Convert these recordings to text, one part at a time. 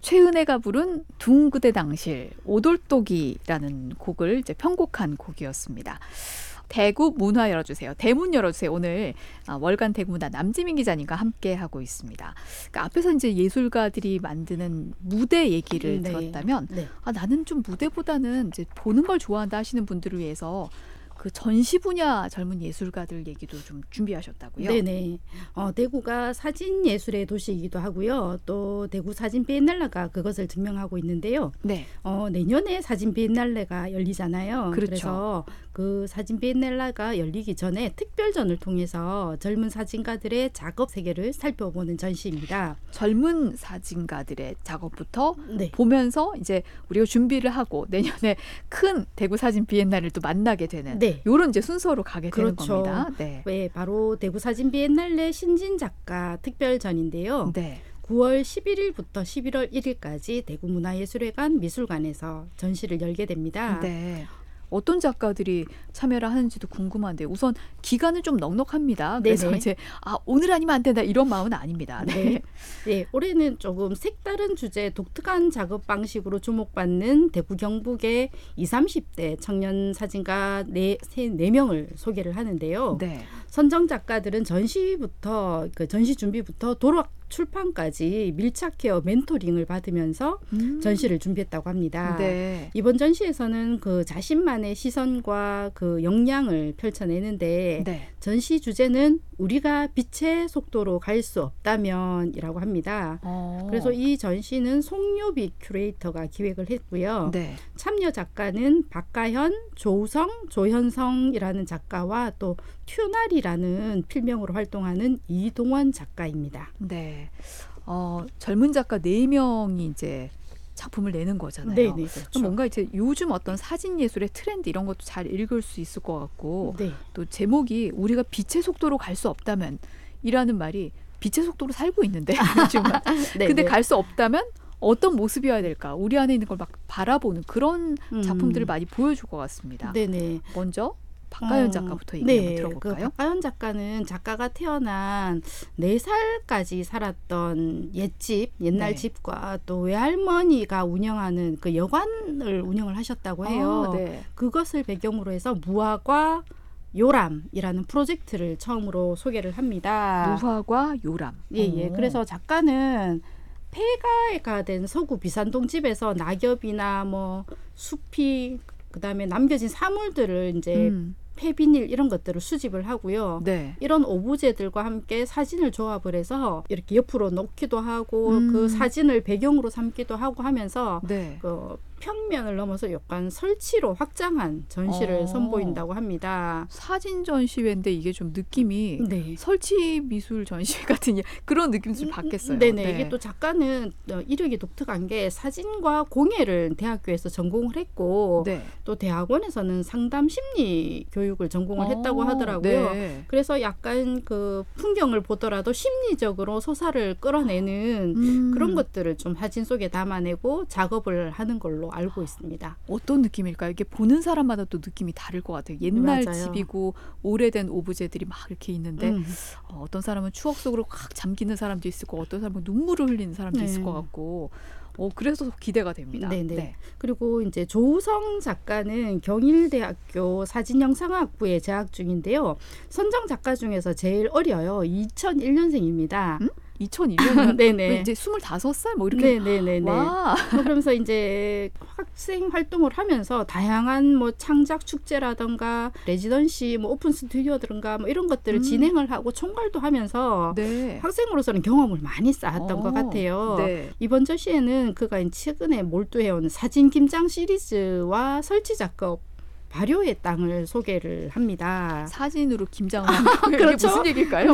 최은혜가 부른 둥그대 당실 오돌독이라는 곡을 이제 편곡한 곡이었습니다. 대구 문화 열어주세요. 대문 열어주세요. 오늘 월간 대구문화 남지민 기자님과 함께 하고 있습니다. 그러니까 앞에서 이제 예술가들이 만드는 무대 얘기를 들었다면 나는 좀 무대보다는 이제 보는 걸 좋아한다 하시는 분들을 위해서 그 전시 분야 젊은 예술가들 얘기도 좀 준비하셨다고요? 네네. 대구가 사진 예술의 도시이기도 하고요. 또 대구 사진 비엔날레가 그것을 증명하고 있는데요. 네. 내년에 사진 비엔날레가 열리잖아요. 그렇죠. 그래서 그 사진 비엔날레가 열리기 전에 특별전을 통해서 젊은 사진가들의 작업 세계를 살펴보는 전시입니다. 젊은 사진가들의 작업부터 네. 보면서 이제 우리가 준비를 하고 내년에 큰 대구 사진 비엔날레를 또 만나게 되는 이런 이제 순서로 가게 되는 겁니다. 네. 네, 바로 대구 사진 비엔날레 신진 작가 특별전인데요. 네. 9월 11일부터 11월 1일까지 대구문화예술회관 미술관에서 전시를 열게 됩니다. 네. 어떤 작가들이 참여를 하는지도 궁금한데요. 우선 기간은 좀 넉넉합니다. 그래서 네네. 이제 오늘 아니면 안 된다 이런 마음은 아닙니다. 네. 네, 올해는 조금 색다른 주제, 독특한 작업 방식으로 주목받는 대구 경북의 20, 30대 청년 사진가 4명을 소개를 하는데요. 네. 선정 작가들은 전시 준비부터 도록 출판까지 밀착해어 멘토링을 받으면서 전시를 준비했다고 합니다. 네. 이번 전시에서는 그 자신만의 시선과 그 역량을 펼쳐내는데 전시 주제는 우리가 빛의 속도로 갈 수 없다면이라고 합니다. 그래서 이 전시는 송요비 큐레이터가 기획을 했고요. 참여 작가는 박가현, 조우성, 조현성이라는 작가와 또 튜날이라는 필명으로 활동하는 이동원 작가입니다. 네. 젊은 작가 4명이 이제 작품을 내는 거잖아요. 네, 그렇죠. 뭔가 이제 요즘 어떤 사진 예술의 트렌드 이런 것도 잘 읽을 수 있을 것 같고 또 제목이 우리가 빛의 속도로 갈 수 없다면 이라는 말이 빛의 속도로 살고 있는데 요즘은 근데 갈 수 없다면 어떤 모습이어야 될까? 우리 안에 있는 걸 막 바라보는 그런 작품들을 많이 보여줄 것 같습니다. 네네. 먼저 박가현 작가부터 얘기 한번 들어볼까요? 그 박가현 작가는 작가가 태어난 4살까지 살았던 옛날 집과 또 외할머니가 운영하는 그 여관을 운영을 하셨다고 해요. 그것을 배경으로 해서 무화과 요람이라는 프로젝트를 처음으로 소개를 합니다. 무화과 요람. 예. 그래서 작가는 폐가가 된 서구 비산동 집에서 낙엽이나 뭐 숲이 그다음에 남겨진 사물들을 이제 폐비닐 이런 것들을 수집을 하고요. 이런 오브제들과 함께 사진을 조합을 해서 이렇게 옆으로 놓기도 하고 그 사진을 배경으로 삼기도 하고 하면서 그 평면을 넘어서 약간 설치로 확장한 전시를 선보인다고 합니다. 사진 전시회인데 이게 좀 느낌이 설치 미술 전시회 같은 그런 느낌이 좀 받겠어요. 이게 또 작가는 이력이 독특한 게 사진과 공예를 대학교에서 전공을 했고 또 대학원에서는 상담 심리 교육을 전공을 했다고 하더라고요. 그래서 약간 그 풍경을 보더라도 심리적으로 소사를 끌어내는 그런 것들을 좀 사진 속에 담아내고 작업을 하는 걸로 알고 있습니다. 어떤 느낌일까요? 이게 보는 사람마다 또 느낌이 다를 것 같아요. 옛날 집이고 오래된 오브제들이 막 이렇게 있는데 어떤 사람은 추억 속으로 확 잠기는 사람도 있을 거고 어떤 사람은 눈물을 흘리는 사람도 있을 것 같고 그래서 기대가 됩니다. 그리고 이제 조우성 작가는 경일대학교 사진영상학부에 재학 중인데요. 선정 작가 중에서 제일 어려요. 2001년생입니다. 2001년? 네네. 이제 25살 뭐 이렇게. 네네네. 와. 그러면서 이제 학생 활동을 하면서 다양한 뭐 창작 축제라든가 레지던시, 뭐 오픈 스튜디오든가 뭐 이런 것들을 진행을 하고 총괄도 하면서 학생으로서는 경험을 많이 쌓았던 것 같아요. 이번 전시에는 그가 최근에 몰두해온 사진 김장 시리즈와 설치 작업 발효의 땅을 소개를 합니다. 사진으로 김장을 하는 이게 무슨 얘기일까요?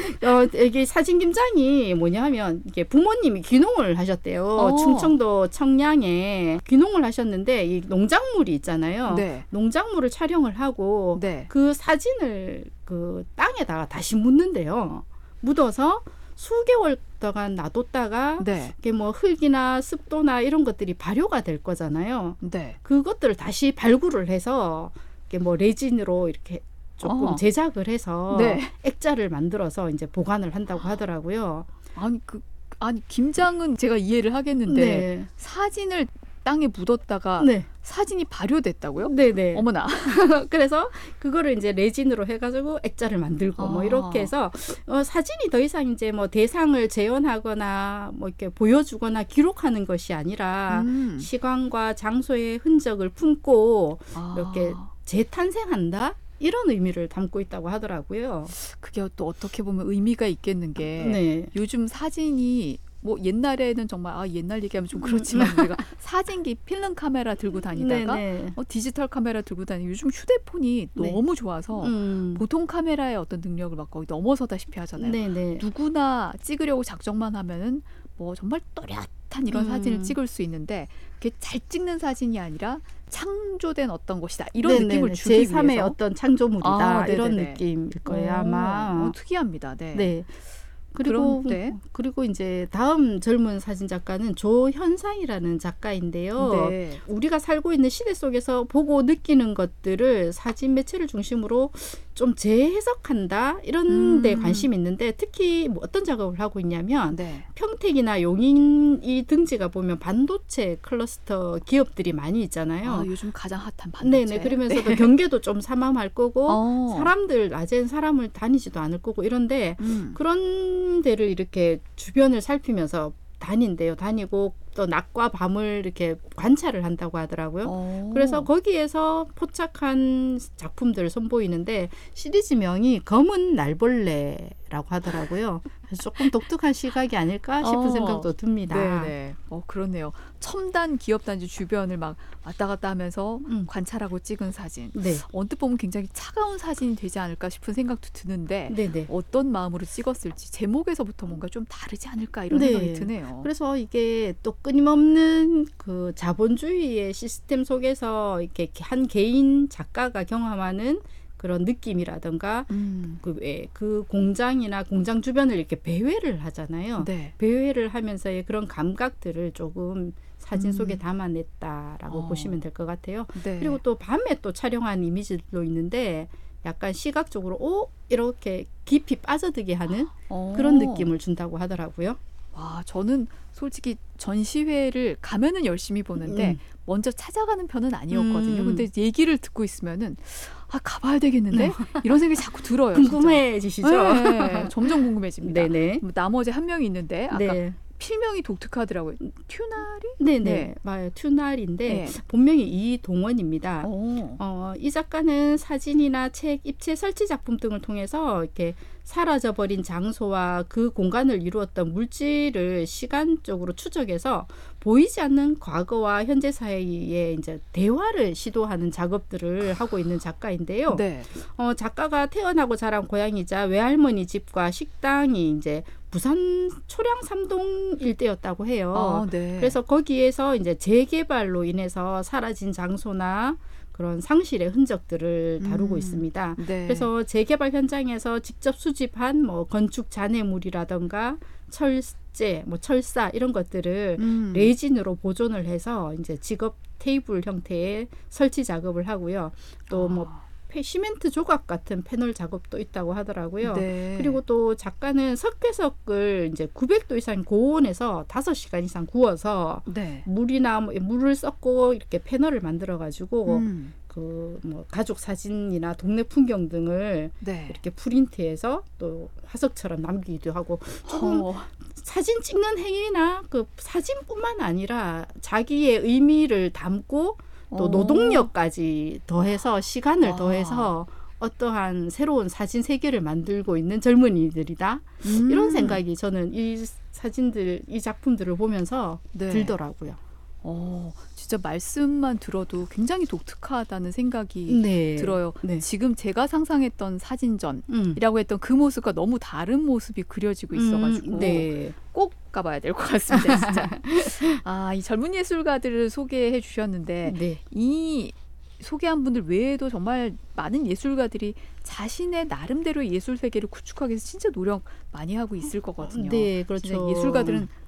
이게 사진 김장이 뭐냐면 이게 부모님이 귀농을 하셨대요. 충청도 청량에 귀농을 하셨는데 이 농작물이 있잖아요. 농작물을 촬영을 하고 그 사진을 그 땅에다가 다시 묻는데요. 묻어서 수개월 동안 놔뒀다가 이게 뭐 흙이나 습도나 이런 것들이 발효가 될 거잖아요. 그것들을 다시 발굴을 해서 이게 뭐 레진으로 이렇게 조금 제작을 해서 액자를 만들어서 이제 보관을 한다고 하더라고요. 아니 아니 김장은 제가 이해를 하겠는데 네. 사진을 땅에 묻었다가 네. 사진이 발효됐다고요? 네네. 어머나. 그래서 그거를 이제 레진으로 해가지고 액자를 만들고 뭐 이렇게 해서 사진이 더 이상 이제 뭐 대상을 재현하거나 뭐 이렇게 보여주거나 기록하는 것이 아니라 시간과 장소의 흔적을 품고 이렇게 재탄생한다? 이런 의미를 담고 있다고 하더라고요. 그게 또 어떻게 보면 의미가 있겠는 게 네. 요즘 사진이 뭐 옛날에는 정말 옛날 얘기하면 좀 그렇지만 우리가 사진기 필름 카메라 들고 다니다가 디지털 카메라 들고 다니고 요즘 휴대폰이 너무 좋아서 보통 카메라의 어떤 능력을 막 거의 넘어서다시피 하잖아요. 네네. 누구나 찍으려고 작정만 하면은 뭐 정말 또렷한 이런 사진을 찍을 수 있는데 그게 잘 찍는 사진이 아니라 창조된 어떤 것이다. 이런 느낌을 주기 제3의 위해서 어떤 창조물이다. 이런 느낌일 거예요. 아마. 특이합니다. 네. 네. 그리고 이제 다음 젊은 사진 작가는 조현상이라는 작가인데요. 네. 우리가 살고 있는 시대 속에서 보고 느끼는 것들을 사진 매체를 중심으로 좀 재해석한다 이런 데 관심이 있는데 특히 뭐 어떤 작업을 하고 있냐면 평택이나 용인이 등지가 보면 반도체 클러스터 기업들이 많이 있잖아요. 요즘 가장 핫한 반도체. 네네. 그러면서도 경계도 좀 삼엄할 거고 사람들 낮엔 사람을 다니지도 않을 거고 이런데 그런 데를 이렇게 주변을 살피면서 다니고 또 낮과 밤을 이렇게 관찰을 한다고 하더라고요. 그래서 거기에서 포착한 작품들을 선보이는데 시리즈명이 검은 날벌레라고 하더라고요. 그래서 조금 독특한 시각이 아닐까 싶은 생각도 듭니다. 네네. 그렇네요. 첨단 기업단지 주변을 막 왔다 갔다 하면서 관찰하고 찍은 사진. 네. 언뜻 보면 굉장히 차가운 사진이 되지 않을까 싶은 생각도 드는데 네네. 어떤 마음으로 찍었을지 제목에서부터 뭔가 좀 다르지 않을까 이런 생각이 드네요. 그래서 이게 또 끊임없는 그 자본주의의 시스템 속에서 이렇게 한 개인 작가가 경험하는 그런 느낌이라든가 그 공장이나 공장 주변을 이렇게 배회를 하잖아요. 네. 배회를 하면서의 그런 감각들을 조금 사진 속에 담아냈다라고 보시면 될 것 같아요. 네. 그리고 또 밤에 또 촬영한 이미지도 있는데 약간 시각적으로 이렇게 깊이 빠져들게 하는 그런 느낌을 준다고 하더라고요. 와, 저는 솔직히 전시회를 가면은 열심히 보는데 먼저 찾아가는 편은 아니었거든요. 근데 얘기를 듣고 있으면은 가봐야 되겠는데? 이런 생각이 자꾸 들어요. 궁금해지시죠? 네, 점점 궁금해집니다. 네네. 나머지 한 명이 있는데 아까 필명이 독특하더라고요. 튜나리? 네네. 맞아요. 튜나리인데 본명이 이동원입니다. 이 작가는 사진이나 책, 입체 설치 작품 등을 통해서 이렇게 사라져버린 장소와 그 공간을 이루었던 물질을 시간적으로 추적해서 보이지 않는 과거와 현재 사이에 이제 대화를 시도하는 작업들을 하고 있는 작가인데요. 네. 작가가 태어나고 자란 고향이자 외할머니 집과 식당이 이제 부산 초량 삼동 일대였다고 해요. 그래서 거기에서 이제 재개발로 인해서 사라진 장소나 그런 상실의 흔적들을 다루고 있습니다. 그래서 재개발 현장에서 직접 수집한 뭐 건축 잔해물이라든가 철제, 뭐 철사 이런 것들을 레진으로 보존을 해서 이제 직업 테이블 형태의 설치 작업을 하고요. 또 뭐 시멘트 조각 같은 패널 작업도 있다고 하더라고요. 그리고 또 작가는 석회석을 이제 900도 이상 고온에서 5시간 이상 구워서 물이나 물을 섞고 이렇게 패널을 만들어 가지고 그 뭐 가족 사진이나 동네 풍경 등을 이렇게 프린트해서 또 화석처럼 남기기도 하고 조금 사진 찍는 행위나 그 사진뿐만 아니라 자기의 의미를 담고 또 노동력까지 더해서 시간을 더해서 어떠한 새로운 사진 세계를 만들고 있는 젊은이들이다. 이런 생각이 저는 이 사진들, 이 작품들을 보면서 들더라고요. 진짜 말씀만 들어도 굉장히 독특하다는 생각이 들어요. 지금 제가 상상했던 사진전이라고 했던 그 모습과 너무 다른 모습이 그려지고 있어가지고 꼭 가봐야 될 것 같습니다. 진짜. 이 젊은 예술가들을 소개해 주셨는데 이 소개한 분들 외에도 정말 많은 예술가들이 자신의 나름대로의 예술 세계를 구축하기 위해서 진짜 노력 많이 하고 있을 거거든요. 그렇죠. 예술가들은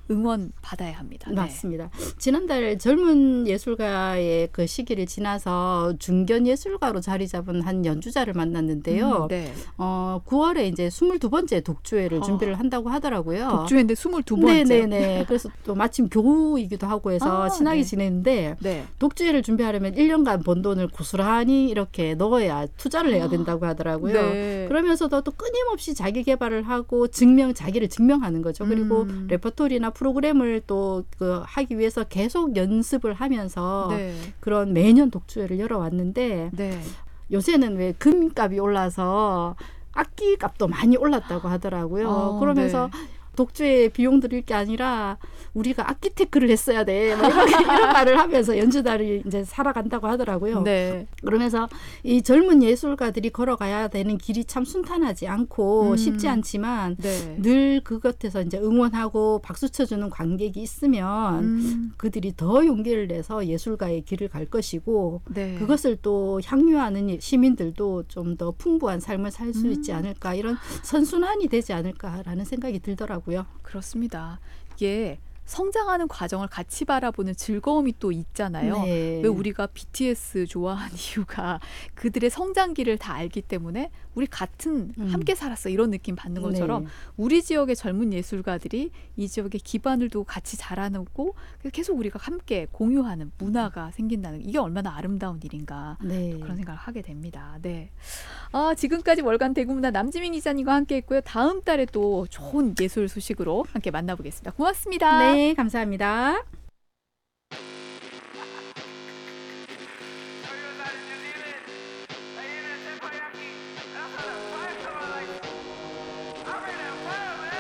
응원 받아야 합니다. 네. 맞습니다. 지난달 젊은 예술가의 그 시기를 지나서 중견 예술가로 자리 잡은 한 연주자를 만났는데요. 네. 9월에 이제 22번째 독주회를 준비를 한다고 하더라고요. 독주회인데 22번째. 네네네. 그래서 또 마침 교우이기도 하고 해서 친하게 네. 지내는데 네. 독주회를 준비하려면 1년간 번 돈을 고스란히 이렇게 넣어야 투자를 해야 된다고 하더라고요. 네. 그러면서도 또 끊임없이 자기 개발을 하고 자기를 증명하는 거죠. 그리고 레퍼토리나 프로그램을 또 그 하기 위해서 계속 연습을 하면서 네. 그런 매년 독주회를 열어왔는데 네. 요새는 왜 금값이 올라서 악기 값도 많이 올랐다고 하더라고요. 그러면서 네. 독주회 비용 들일 게 아니라 우리가 아키테크를 했어야 돼. 뭐 이런 말을 하면서 연주자를 이제 살아간다고 하더라고요. 네. 그러면서 이 젊은 예술가들이 걸어가야 되는 길이 참 순탄하지 않고 쉽지 않지만 네. 늘 그것에서 이제 응원하고 박수 쳐주는 관객이 있으면 그들이 더 용기를 내서 예술가의 길을 갈 것이고 네. 그것을 또 향유하는 시민들도 좀 더 풍부한 삶을 살 수 있지 않을까 이런 선순환이 되지 않을까라는 생각이 들더라고요. 그렇습니다. 이게 성장하는 과정을 같이 바라보는 즐거움이 또 있잖아요. 네. 왜 우리가 BTS 좋아하는 이유가 그들의 성장기를 다 알기 때문에 우리 같은 함께 살았어 이런 느낌 받는 것처럼 네. 우리 지역의 젊은 예술가들이 이 지역에 기반을 두고 같이 자라나고 계속 우리가 함께 공유하는 문화가 생긴다는 이게 얼마나 아름다운 일인가 네. 그런 생각을 하게 됩니다. 네. 지금까지 월간 대구문화 남지민 기자님과 함께했고요. 다음 달에 또 좋은 예술 소식으로 함께 만나보겠습니다. 고맙습니다. 네, 감사합니다.